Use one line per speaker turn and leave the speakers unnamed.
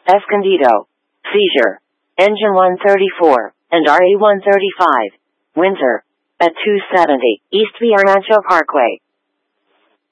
Escondido. Seizure. Engine 134 and RE 135. Windsor. At 270 East Villa Rancho Parkway.